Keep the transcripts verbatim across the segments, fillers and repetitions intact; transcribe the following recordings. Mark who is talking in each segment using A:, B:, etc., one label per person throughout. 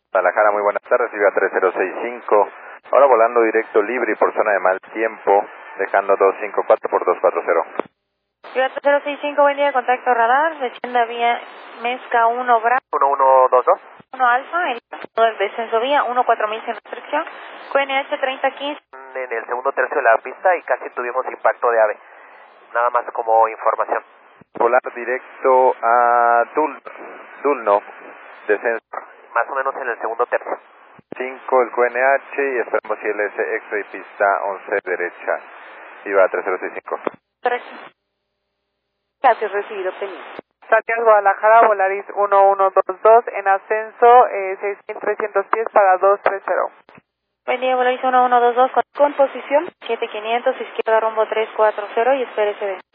A: Guadalajara, muy buenas tardes, Viva tres cero seis cinco. Ahora volando directo libre y por zona de mal tiempo, dejando dos cinco cuatro por dos cuatro cero.
B: Viva tres cero seis cinco, buen día, contacto radar, descienda vía Mezca uno Bravo.
C: uno uno dos dos.
B: uno Alfa, el del descenso vía uno cuatro mil sin restricción. Q N H treinta quince.
C: En el segundo tercio de la pista y casi tuvimos impacto de ave. Nada más como información.
A: Volar directo a Dul Dulno, descenso.
C: Más o menos en el segundo tercio.
A: cinco el Q N H y esperamos I L S X-ray pista once derecha. Viva tres cero seis cinco.
B: tres. Gracias, recibido, pendiente.
D: Santiago Guadalajara, Volaris uno uno dos dos, en ascenso eh, seis mil trescientos pies para dos tres cero.
B: Buen día, Volaris uno uno dos dos, con, con posición siete mil quinientos, izquierda rumbo tres cuatro cero y espere S D.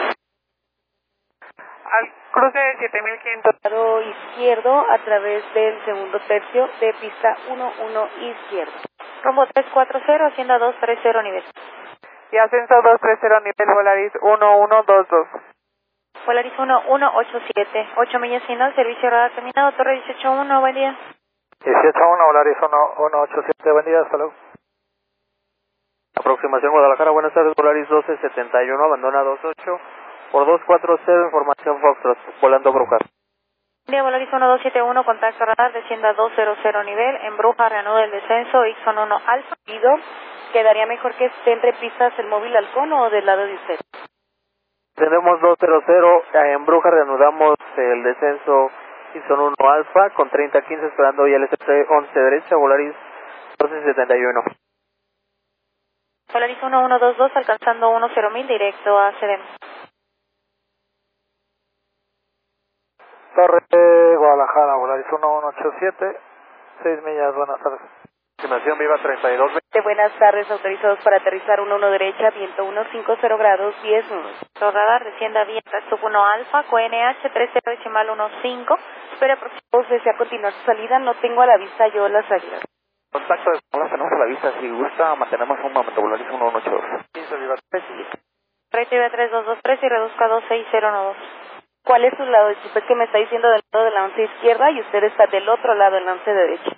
D: Al cruce de siete mil quinientos.
E: Lado izquierdo a través del segundo tercio de pista uno uno izquierdo.
B: Rumbo tres cuatro cero, hacienda dos tres cero nivel.
D: Y ascenso dos tres cero nivel Volaris uno uno dos dos.
B: Volaris uno uno ocho siete, ocho millas final, servicio radar terminado, torre dieciocho uno, buen día.
C: dieciocho uno, Volaris uno uno ocho siete, buen día, hasta luego. Aproximación Guadalajara, buenas tardes, Volaris doce setenta y uno, abandona dos ocho por dos cuatro cero, información Foxtrot, volando Brujas.
B: Buen día, Volaris uno dos siete uno, contacto radar, descienda dos cero cero nivel, en Bruja, reanuda el descenso, Ixon uno Alfa.
E: Pido, ¿quedaría mejor que esté entre pistas el móvil halcón o del lado de usted?
C: Tenemos dos cero cero, en Bruja reanudamos el descenso y son uno Alfa con treinta quince esperando ya el S T once derecha, Volaris doce setenta y uno.
B: Volaris uno uno dos dos, alcanzando uno cero mil, directo a C D M.
C: Torre Guadalajara, Volaris uno uno ocho siete, seis millas, buenas tardes. Estimación Viva treinta y dos.
E: De buenas tardes, autorizados para aterrizar uno uno derecha, viento uno cinco cero grados, diez nudos.
B: Radar, descienda vía sub uno Alfa, Q N H tres cero decimal uno cinco.
E: Espere, próximo, desea continuar su salida, no tengo a la vista yo las salidas.
C: Contacto de las tenemos a la vista, si gusta mantenemos un momento, Volaris uno uno ocho dos.
B: Recibe tres dos dos tres y reduzca dos seis cero uno dos.
E: ¿Cuál es su lado? Disculpe, es que me está diciendo del lado de la once izquierda y usted está del otro lado de la once derecha.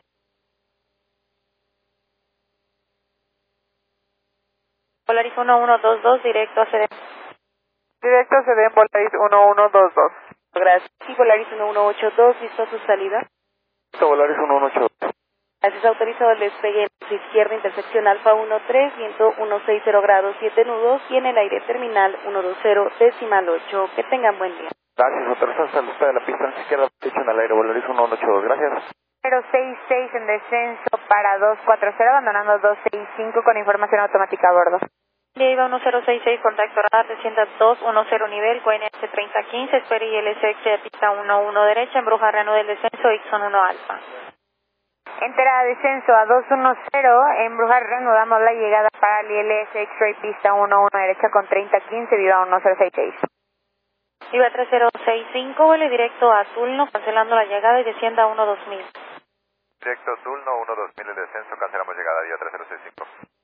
B: Volaris uno uno dos dos, directo a C D M.
D: Directo se den Volaris uno uno dos dos.
E: Gracias. Sí, Volaris uno uno ocho dos, ¿listo su salida?
C: Volaris uno uno ocho dos.
E: Gracias, autorizado el despegue en su izquierda, intersección Alfa uno tres, viento uno seis cero grados, siete nudos y en el aire terminal uno dos cero, decimal ocho. Que tengan buen día.
C: Gracias, autorizados a la espera de la pista izquierda, derecha en el aire, Volaris uno uno ocho dos, gracias.
F: cero seis seis en descenso para dos cuatro cero, abandonando dos seis cinco con información automática a bordo.
B: Iba uno cero seis seis, contacto radar, descienda dos uno cero nivel, Q N H treinta quince, espere I L S X de pista uno uno derecha, en Bruja, reanuda el descenso, Ixon uno Alfa.
F: Entera a descenso a dos uno cero, en Bruja reanudamos la llegada para el I L S X-ray pista uno uno derecha con treinta quince, viva uno cero seis seis.
B: Viva tres cero seis cinco, vuele directo a Tulno, cancelando la llegada y descienda uno dos mil.
A: Directo Dulno uno dos mil el descenso, cancelamos llegada, Viva tres cero seis cinco.